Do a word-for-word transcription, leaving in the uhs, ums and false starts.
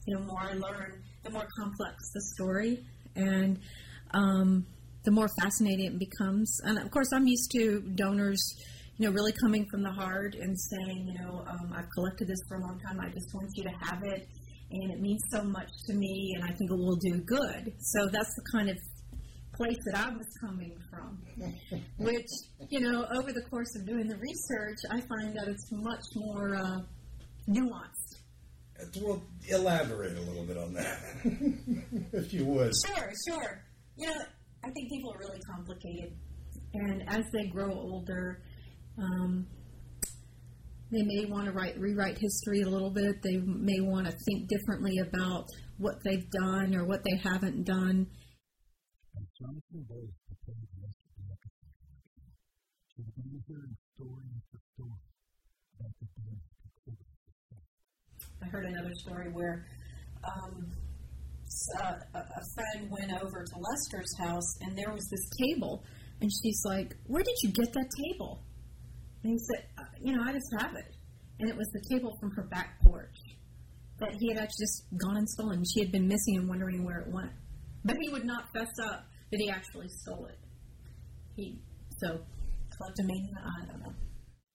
you know, more I learn, the more complex the story, and um, the more fascinating it becomes. And of course, I'm used to donors, you know, really coming from the heart and saying, you know, um, I've collected this for a long time. I just want you to have it, and it means so much to me, and I think it will do good. So that's the kind of place that I was coming from, which, you know, over the course of doing the research, I find that it's much more uh, nuanced. Well, elaborate a little bit on that, if you would. Sure, sure. You know, I think people are really complicated, and as they grow older, um, they may want to write, rewrite history a little bit. They may want to think differently about what they've done or what they haven't done. Jonathan Bowles prepared the rest of the episode collection. So we're going to be hearing story after story about the day that concluded the success. I heard another story where um, uh, a friend went over to Lester's house, and there was this table, and she's like, "Where did you get that table?" And he said, uh, "You know, I just have it." And it was the table from her back porch that he had actually just gone and stolen. She had been missing and wondering where it went. But he would not fess up that he actually stole it. He, so, kleptomania, I don't know.